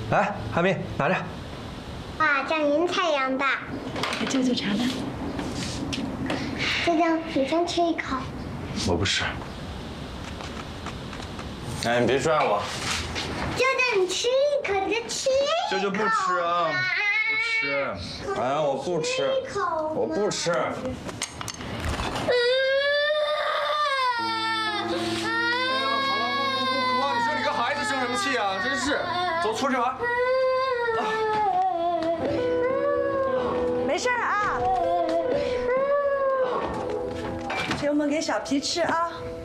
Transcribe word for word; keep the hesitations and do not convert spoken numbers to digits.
来，韩明拿着。 哇，像云彩一样大。 给舅舅尝尝。 舅舅，你先吃一口。 我不吃。 哎，你别拽我。 舅舅，你吃一口就吃一口。 舅舅不吃啊，不吃。哎呀，我不吃，我不吃。哎呀，好了，不不哭啊！你说你跟孩子生什么气啊？真是，走，搓着玩。 没事啊，这我们给小皮吃啊。